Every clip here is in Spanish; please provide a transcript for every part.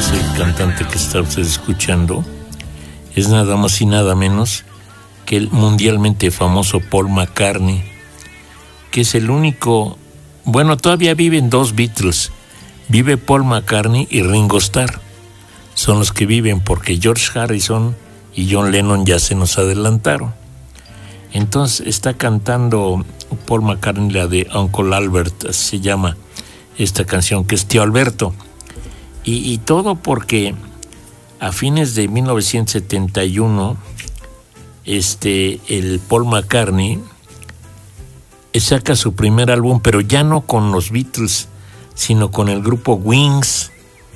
es el cantante que está usted escuchando. Es nada más y nada menos que el mundialmente famoso Paul McCartney, que es el único... Bueno, todavía viven dos Beatles. Vive Paul McCartney y Ringo Starr. Son los que viven porque George Harrison y John Lennon ya se nos adelantaron. Entonces está cantando Paul McCartney la de Uncle Albert, así se llama esta canción, que es Tío Alberto. Y todo porque a fines de 1971 el Paul McCartney saca su primer álbum, pero ya no con los Beatles, sino con el grupo Wings.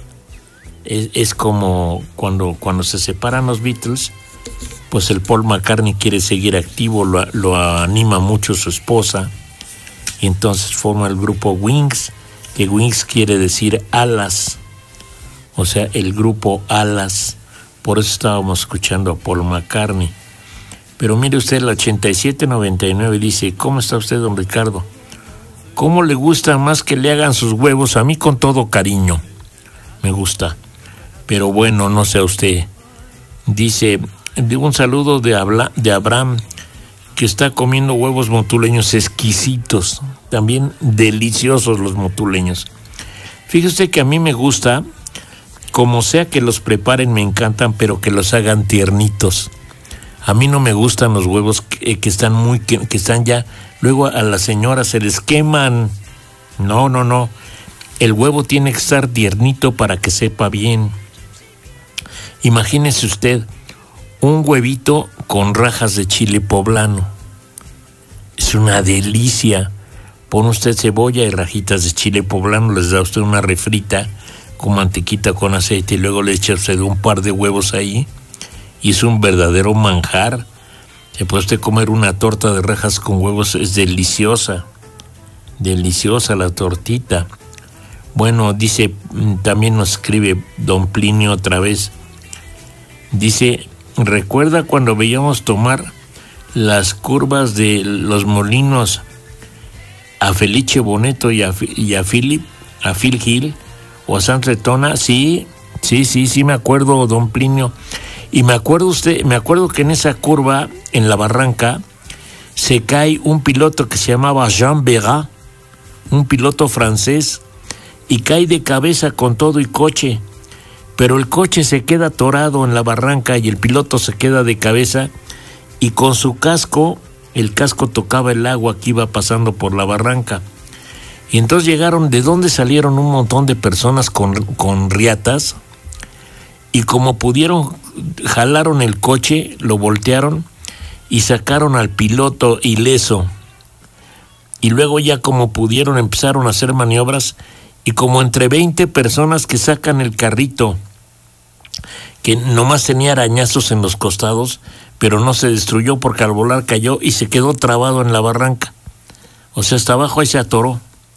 Es como cuando se separan los Beatles, pues el Paul McCartney quiere seguir activo, lo anima mucho su esposa, y entonces forma el grupo Wings, que Wings quiere decir alas, o sea, el grupo Alas. Por eso estábamos escuchando a Paul McCartney. Pero mire usted, el 8799 dice: ¿cómo está usted, don Ricardo? ¿Cómo le gusta más que le hagan sus huevos? A mí con todo cariño me gusta, pero bueno, no sé a usted. Dice, un saludo de Abraham, que está comiendo huevos motuleños exquisitos, también deliciosos los motuleños. Fíjese que a mí me gusta, como sea que los preparen, me encantan, pero que los hagan tiernitos. A mí no me gustan los huevos que están ya, luego a las señoras se les queman. No. El huevo tiene que estar tiernito para que sepa bien. Imagínese usted un huevito con rajas de chile poblano. Es una delicia. Pone usted cebolla y rajitas de chile poblano, les da usted una refrita con mantequita con aceite y luego le echa usted un par de huevos ahí. Y es un verdadero manjar. Se puede usted comer una torta de rajas con huevos, es deliciosa. Deliciosa la tortita. Bueno, dice, también nos escribe don Plinio otra vez. Dice, ¿recuerda cuando veíamos tomar las curvas de los molinos a Felice Boneto y a Phil Hill o a San Retona? Sí, me acuerdo, don Plinio. Y me acuerdo que en esa curva, en la barranca, se cae un piloto que se llamaba Jean Bérat, un piloto francés, y cae de cabeza con todo y coche. Pero el coche se queda atorado en la barranca y el piloto se queda de cabeza, y con su casco, el casco tocaba el agua que iba pasando por la barranca. Y entonces ¿de dónde salieron un montón de personas con riatas? Y como pudieron, jalaron el coche, lo voltearon y sacaron al piloto ileso. Y luego ya como pudieron empezaron a hacer maniobras, y como entre 20 personas que sacan el carrito, que nomás tenía arañazos en los costados, pero no se destruyó porque al volar cayó y se quedó trabado en la barranca. O sea, hasta abajo ahí se atoró.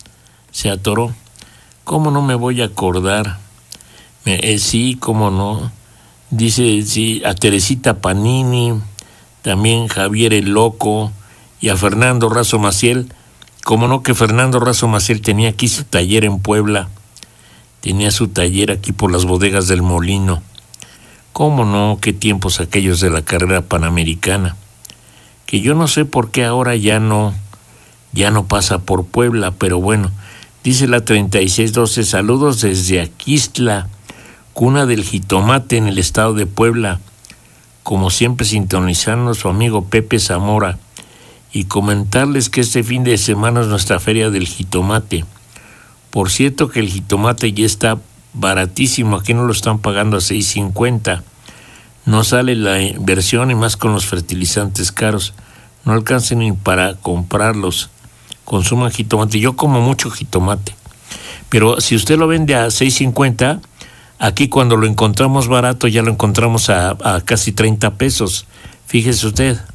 ¿Cómo no me voy a acordar? Sí, cómo no. Dice, sí, a Teresita Panini, también Javier el Loco, y a Fernando Razo Maciel. Cómo no, que Fernando Razo Maciel tenía aquí su taller en Puebla. Tenía su taller aquí por las bodegas del Molino. Cómo no, qué tiempos aquellos de la carrera panamericana. Que yo no sé por qué ahora ya no pasa por Puebla, pero bueno. Dice la 3612, saludos desde Aquistla, cuna del jitomate en el estado de Puebla. Como siempre, sintonizando a su amigo Pepe Zamora, y comentarles que este fin de semana es nuestra feria del jitomate. Por cierto que el jitomate ya está baratísimo, aquí no lo están pagando a $6.50. No sale la inversión, y más con los fertilizantes caros. No alcancen ni para comprarlos. Consuman jitomate. Yo como mucho jitomate. Pero si usted lo vende a $6.50, aquí cuando lo encontramos barato ya lo encontramos a casi 30 pesos. Fíjese usted.